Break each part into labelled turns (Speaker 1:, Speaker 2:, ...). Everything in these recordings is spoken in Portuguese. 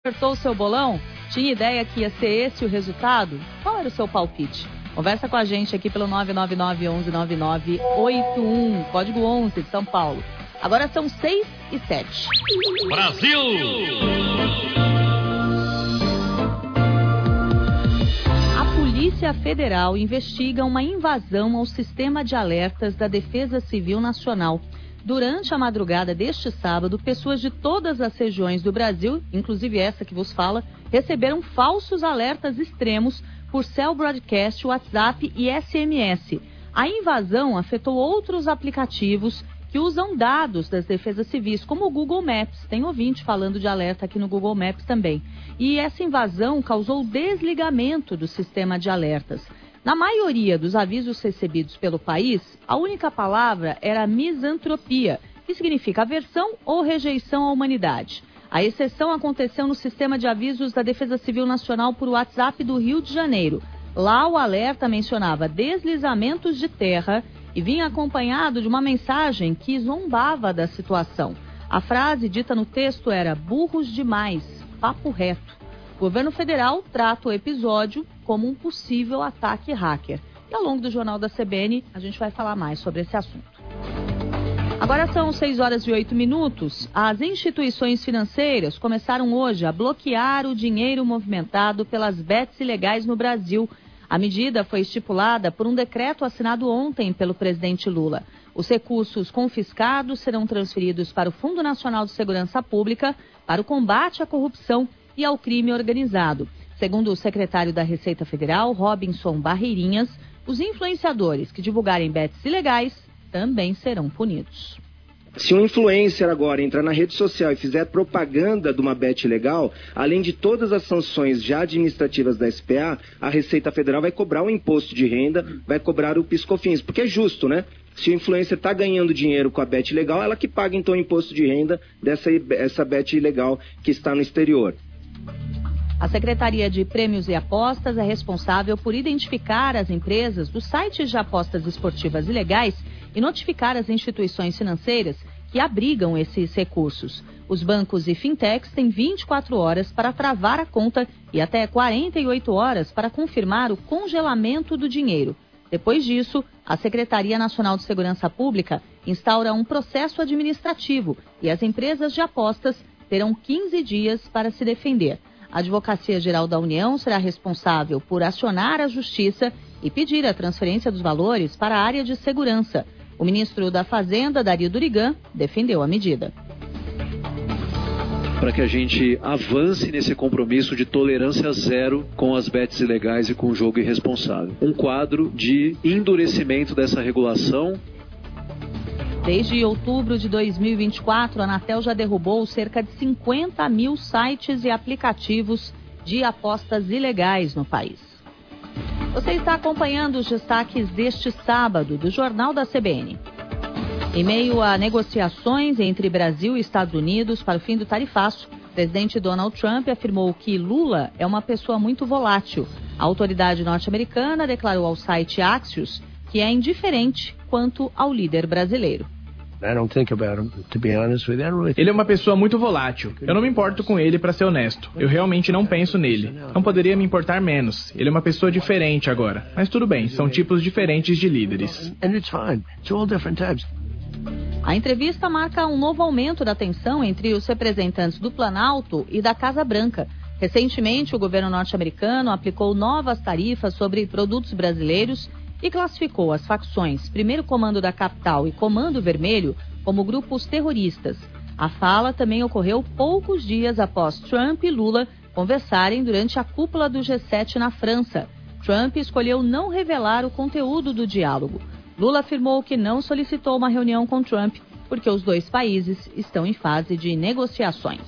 Speaker 1: Acertou o seu bolão? Tinha ideia que ia ser esse o resultado? Qual era o seu palpite? Conversa com a gente aqui pelo 999-11-9981, código 11 de São Paulo. Agora são 6h07.
Speaker 2: Brasil!
Speaker 1: A Polícia Federal investiga uma invasão ao sistema de alertas da Defesa Civil Nacional. Durante a madrugada deste sábado, pessoas de todas as regiões do Brasil, inclusive essa que vos fala, receberam falsos alertas extremos por cell broadcast, WhatsApp e SMS. A invasão afetou outros aplicativos que usam dados das defesas civis, como o Google Maps. Tem ouvinte falando de alerta aqui no Google Maps também. E essa invasão causou desligamento do sistema de alertas. Na maioria dos avisos recebidos pelo país, a única palavra era misantropia, que significa aversão ou rejeição à humanidade. A exceção aconteceu no sistema de avisos da Defesa Civil Nacional por WhatsApp do Rio de Janeiro. Lá o alerta mencionava deslizamentos de terra e vinha acompanhado de uma mensagem que zombava da situação. A frase dita no texto era burros demais, papo reto. O governo federal trata o episódio como um possível ataque hacker. E ao longo do Jornal da CBN, a gente vai falar mais sobre esse assunto. Agora são 6h08. As instituições financeiras começaram hoje a bloquear o dinheiro movimentado pelas bets ilegais no Brasil. A medida foi estipulada por um decreto assinado ontem pelo presidente Lula. Os recursos confiscados serão transferidos para o Fundo Nacional de Segurança Pública, para o combate à corrupção e ao crime organizado. Segundo o secretário da Receita Federal, Robinson Barreirinhas, os influenciadores que divulgarem bets ilegais também serão punidos.
Speaker 3: Se um influencer agora entrar na rede social e fizer propaganda de uma bet ilegal, além de todas as sanções já administrativas da SPA, a Receita Federal vai cobrar o imposto de renda, vai cobrar o PIS/COFINS, porque é justo, né? Se o influencer está ganhando dinheiro com a bet ilegal, ela que paga então o imposto de renda dessa bet ilegal que está no exterior.
Speaker 1: A Secretaria de Prêmios e Apostas é responsável por identificar as empresas dos sites de apostas esportivas ilegais e notificar as instituições financeiras que abrigam esses recursos. Os bancos e fintechs têm 24 horas para travar a conta e até 48 horas para confirmar o congelamento do dinheiro. Depois disso, a Secretaria Nacional de Segurança Pública instaura um processo administrativo e as empresas de apostas terão 15 dias para se defender. A Advocacia Geral da União será responsável por acionar a Justiça e pedir a transferência dos valores para a área de segurança. O ministro da Fazenda, Dario Durigan, defendeu a medida.
Speaker 4: Para que a gente avance nesse compromisso de tolerância zero com as bets ilegais e com o jogo irresponsável. Um quadro de endurecimento dessa regulação.
Speaker 1: Desde outubro de 2024, a Anatel já derrubou cerca de 50 mil sites e aplicativos de apostas ilegais no país. Você está acompanhando os destaques deste sábado do Jornal da CBN. Em meio a negociações entre Brasil e Estados Unidos para o fim do tarifaço, o presidente Donald Trump afirmou que Lula é uma pessoa muito volátil. A autoridade norte-americana declarou ao site Axios que é indiferente quanto ao líder brasileiro.
Speaker 5: Ele é uma pessoa muito volátil. Eu não me importo com ele, para ser honesto. Eu realmente não penso nele. Não poderia me importar menos. Ele é uma pessoa diferente agora. Mas tudo bem, são tipos diferentes de líderes.
Speaker 1: A entrevista marca um novo aumento da tensão entre os representantes do Planalto e da Casa Branca. Recentemente, o governo norte-americano aplicou novas tarifas sobre produtos brasileiros e classificou as facções Primeiro Comando da Capital e Comando Vermelho como grupos terroristas. A fala também ocorreu poucos dias após Trump e Lula conversarem durante a cúpula do G7 na França. Trump escolheu não revelar o conteúdo do diálogo. Lula afirmou que não solicitou uma reunião com Trump porque os dois países estão em fase de negociações.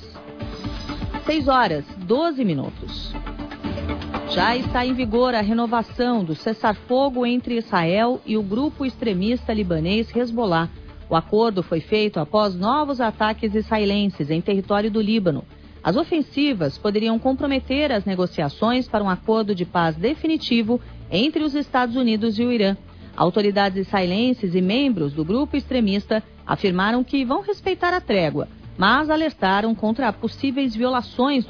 Speaker 1: 6h12. Já está em vigor a renovação do cessar-fogo entre Israel e o grupo extremista libanês Hezbollah. O acordo foi feito após novos ataques israelenses em território do Líbano. As ofensivas poderiam comprometer as negociações para um acordo de paz definitivo entre os Estados Unidos e o Irã. Autoridades israelenses e membros do grupo extremista afirmaram que vão respeitar a trégua, mas alertaram contra possíveis violações do